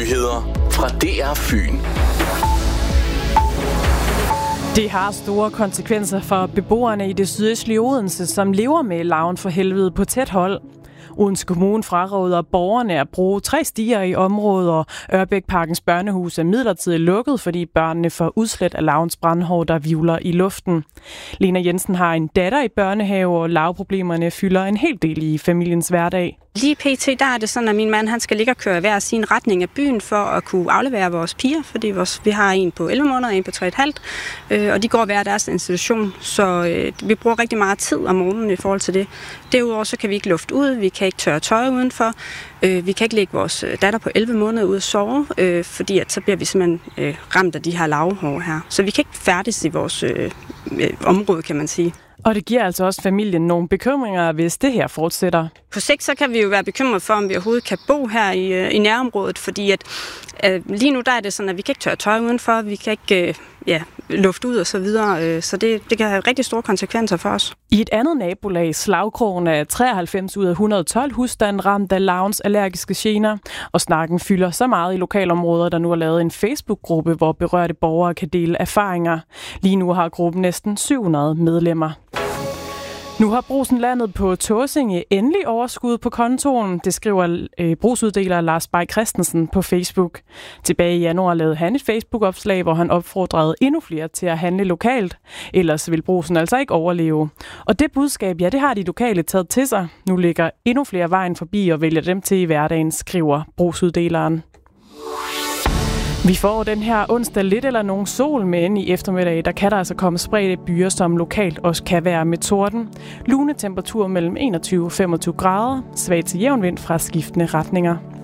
Nyheder fra DR Fyn. Det har store konsekvenser for beboerne i det sydøstlige Odense, som lever med larven for helvede på tæt hold. Odense Kommune fraråder borgerne at bruge 3 stier i området, og Ørbækparkens børnehus er midlertidigt lukket, fordi børnene får udslæt af larvens brandhår, der hvirvler i luften. Lena Jensen har en datter i børnehave, og larveproblemerne fylder en hel del i familiens hverdag. Lige pt. Der er det sådan, at min mand han skal ligge og køre hver sin retning af byen for at kunne aflevere vores piger, fordi vi har en på 11 måneder og en på 3,5, og de går hver deres institution, så vi bruger rigtig meget tid om morgenen i forhold til det. Derudover så kan vi ikke lufte ud, vi kan ikke tørre tøj udenfor, vi kan ikke lægge vores datter på 11 måneder ud at sove, fordi at så bliver vi simpelthen ramt af de her larvehår her. Så vi kan ikke færdes i vores område, kan man sige. Og det giver altså også familien nogle bekymringer, hvis det her fortsætter. På sigt så kan vi jo være bekymret for, om vi overhovedet kan bo her i nærområdet, fordi at lige nu der er det sådan, at vi kan ikke tørre tøj udenfor, vi kan ikke lufte ud og så videre, så det kan have rigtig store konsekvenser for os. I et andet nabolag, Slagkrogen, er 93 ud af 112 husstande ramt af larvens allergiske gener, og snakken fylder så meget i lokalområder, der nu har lavet en Facebook-gruppe, hvor berørte borgere kan dele erfaringer. Lige nu har gruppen næsten 700 medlemmer. Nu har Brugsen landet på Tåsinge endelig overskud på kontoen, det skriver brugsuddeler Lars Bay Christensen på Facebook. Tilbage i januar lavede han et Facebook-opslag, hvor han opfordrede endnu flere til at handle lokalt. Ellers vil Brugsen altså ikke overleve. Og det budskab, ja, det har de lokale taget til sig. Nu ligger endnu flere vejen forbi og vælger dem til i hverdagen, skriver brugsuddeleren. Vi får den her onsdag lidt eller nogen sol, men i eftermiddag, der kan der altså komme spredte byer, som lokalt også kan være med torden. Lune temperatur mellem 21 og 25 grader, svag til jævn vind fra skiftende retninger.